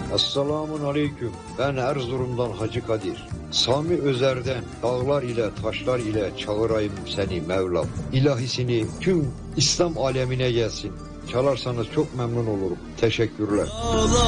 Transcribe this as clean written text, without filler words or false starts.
Esselamun aleyküm. Ben Erzurum'dan Hacı Kadir. Sami Özer'den dağlar ile taşlar ile çağırayım seni Mevlam. İlahisini tüm İslam alemine gelsin. Çalarsanız çok memnun olurum. Teşekkürler.